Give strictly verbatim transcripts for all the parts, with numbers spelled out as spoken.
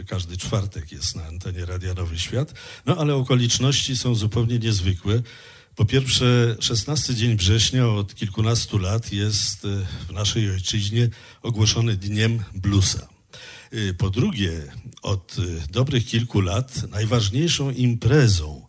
Każdy czwartek jest na antenie Radia Nowy Świat. No ale okoliczności są zupełnie niezwykłe. Po pierwsze, szesnasty dzień września od kilkunastu lat jest w naszej ojczyźnie ogłoszony Dniem Bluesa. Po drugie, od dobrych kilku lat najważniejszą imprezą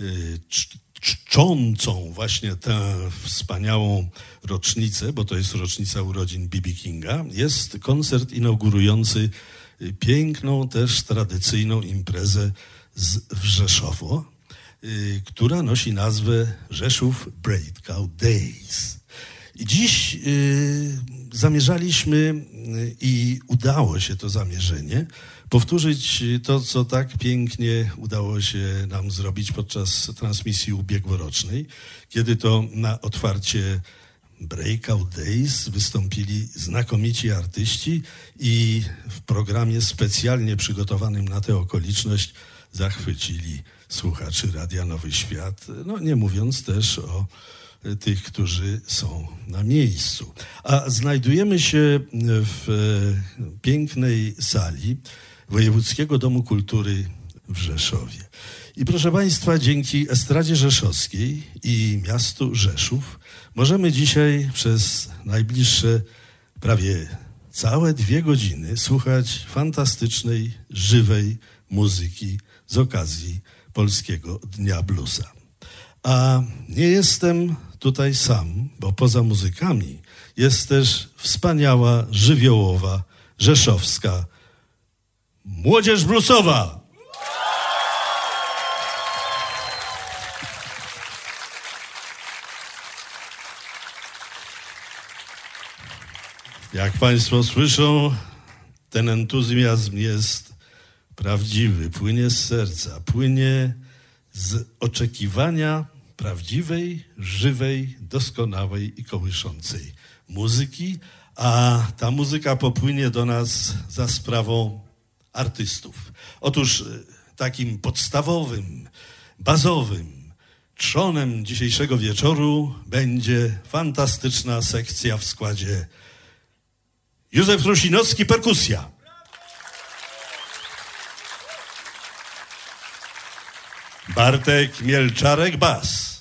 czczącą właśnie tę wspaniałą rocznicę, bo to jest rocznica urodzin B B Kinga, jest koncert inaugurujący piękną, też tradycyjną imprezę z w Rzeszowo, y, która nosi nazwę Rzeszów Breakout Days. I dziś y, zamierzaliśmy y, i udało się to zamierzenie powtórzyć to, co tak pięknie udało się nam zrobić podczas transmisji ubiegłorocznej, kiedy to na otwarcie Breakout Days wystąpili znakomici artyści i w programie specjalnie przygotowanym na tę okoliczność zachwycili słuchaczy Radia Nowy Świat, no nie mówiąc też o tych, którzy są na miejscu. A znajdujemy się w pięknej sali Wojewódzkiego Domu Kultury w Rzeszowie. I proszę Państwa, dzięki Estradzie Rzeszowskiej i miastu Rzeszów możemy dzisiaj przez najbliższe prawie całe dwie godziny słuchać fantastycznej, żywej muzyki z okazji Polskiego Dnia Bluesa. A nie jestem tutaj sam, bo poza muzykami jest też wspaniała, żywiołowa, rzeszowska młodzież bluesowa. Jak Państwo słyszą, ten entuzjazm jest prawdziwy, płynie z serca, płynie z oczekiwania prawdziwej, żywej, doskonałej i kołyszącej muzyki, a ta muzyka popłynie do nas za sprawą artystów. Otóż takim podstawowym, bazowym trzonem dzisiejszego wieczoru będzie fantastyczna sekcja w składzie Józef Rusinowski, perkusja. Bartek Mielczarek, bas.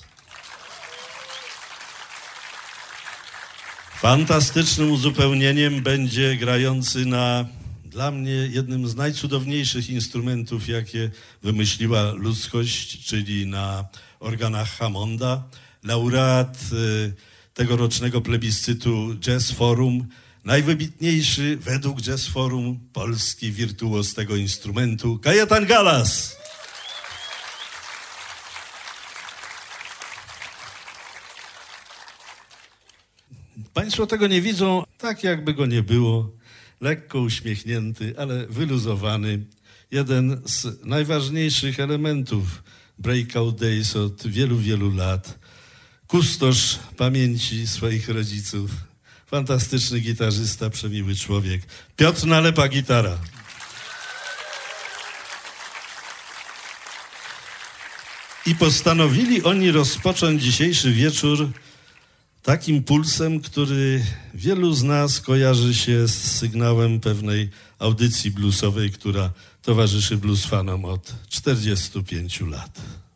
Fantastycznym uzupełnieniem będzie grający na, dla mnie, jednym z najcudowniejszych instrumentów, jakie wymyśliła ludzkość, czyli na organach Hammonda, laureat y, tegorocznego plebiscytu Jazz Forum, najwybitniejszy według Jazz Forum polski wirtuoz tego instrumentu, Kajetan Galas. Państwo tego nie widzą, tak jakby go nie było, lekko uśmiechnięty, ale wyluzowany. Jeden z najważniejszych elementów Breakout Days od wielu, wielu lat. Kustosz pamięci swoich rodziców. Fantastyczny gitarzysta, przemiły człowiek. Piotr Nalepa, gitara. I postanowili oni rozpocząć dzisiejszy wieczór takim pulsem, który wielu z nas kojarzy się z sygnałem pewnej audycji bluesowej, która towarzyszy blues fanom od czterdziestu pięciu lat.